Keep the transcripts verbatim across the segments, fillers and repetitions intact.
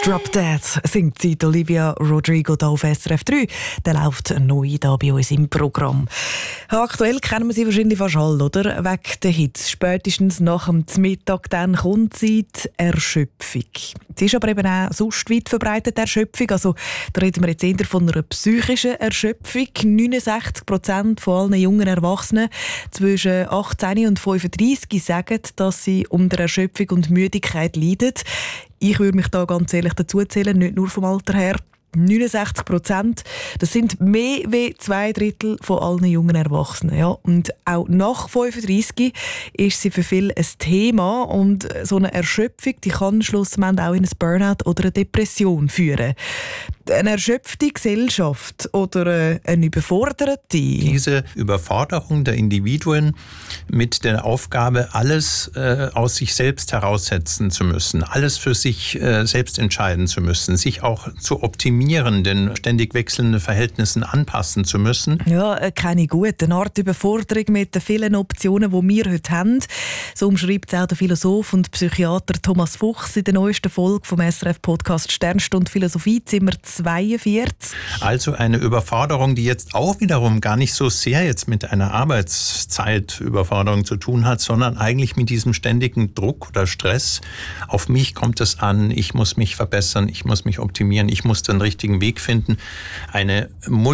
Drop Dead singt sie Olivia Rodrigo da auf S R F drei. Der läuft neu da bei uns im Programm. Aktuell kennen wir sie wahrscheinlich fast alle, oder? Wegen der Hits. Spätestens nach dem Mittag dann kommt sie die Erschöpfung. Sie ist aber eben auch sonst weit verbreitet, Erschöpfung. Also, da reden wir jetzt eher von einer psychischen Erschöpfung. neunundsechzig Prozent von allen jungen Erwachsenen zwischen achtzehn und fünfunddreissig sagen, dass sie unter Erschöpfung und Müdigkeit leiden. Ich würde mich da ganz ehrlich dazu zählen, nicht nur vom Alter her. neunundsechzig Prozent, das sind mehr als zwei Drittel von allen jungen Erwachsenen. Ja. Und auch nach fünfunddreissig ist sie für viele ein Thema. Und so eine Erschöpfung die kann schlussendlich auch in ein Burnout oder eine Depression führen. Eine erschöpfte Gesellschaft oder eine überforderte? Diese Überforderung der Individuen mit der Aufgabe, alles äh, aus sich selbst heraussetzen zu müssen, alles für sich äh, selbst entscheiden zu müssen, sich auch zu optimieren, den ständig wechselnden Verhältnissen anpassen zu müssen. Ja, keine gute eine Art Überforderung mit den vielen Optionen, die wir heute haben. So umschreibt es auch der Philosoph und Psychiater Thomas Fuchs in der neuesten Folge vom S R F-Podcast «Sternstunde Philosophie», Zimmer zweiundvierzig. Also eine Überforderung, die jetzt auch wiederum gar nicht so sehr jetzt mit einer Arbeitszeitüberforderung zu tun hat, sondern eigentlich mit diesem ständigen Druck oder Stress. Auf mich kommt es an, ich muss mich verbessern, ich muss mich optimieren, ich muss den richtigen Weg finden. Eine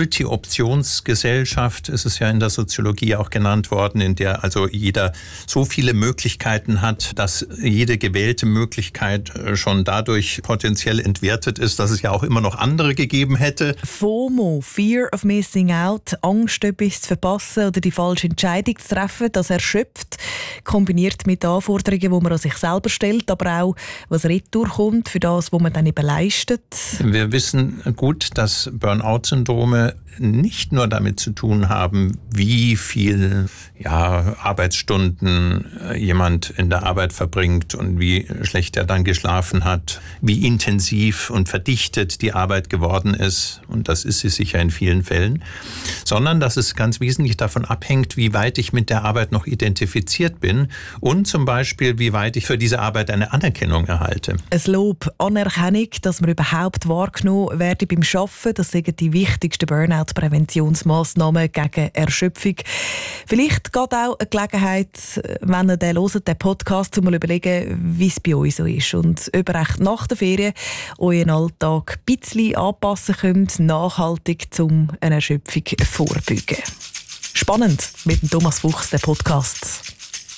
Multi-Optionsgesellschaft ist es ja in der Soziologie auch genannt worden, in der also jeder so viele Möglichkeiten hat, dass jede gewählte Möglichkeit schon dadurch potenziell entwertet ist, dass es ja auch immer noch andere gegeben hätte. FOMO, Fear of Missing Out, Angst, etwas zu verpassen oder die falsche Entscheidung zu treffen, das erschöpft, kombiniert mit Anforderungen, die man an sich selber stellt, aber auch, was retour kommt für das, was man dann eben leistet. Wir wissen gut, dass Burnout-Syndrome nicht nur damit zu tun haben, wie viel ja, Arbeitsstunden jemand in der Arbeit verbringt und wie schlecht er dann geschlafen hat, wie intensiv und verdichtet die Arbeit geworden ist, und das ist sie sicher in vielen Fällen, sondern dass es ganz wesentlich davon abhängt, wie weit ich mit der Arbeit noch identifiziert bin und zum Beispiel, wie weit ich für diese Arbeit eine Anerkennung erhalte. Ein Lob, Anerkennung, dass man überhaupt wahrgenommen werde beim Arbeiten, das sind die wichtigsten Burnout-Präventionsmaßnahmen gegen Erschöpfung. Vielleicht geht auch eine Gelegenheit, wenn ihr den hört, den Podcast, um mal überlegen, wie es bei euch so ist und ob ihr echt nach der Ferien euren Alltag ein bisschen anpassen könnt, nachhaltig, um eine Erschöpfung vorbeugen. Spannend mit dem Thomas Fuchs, der Podcast.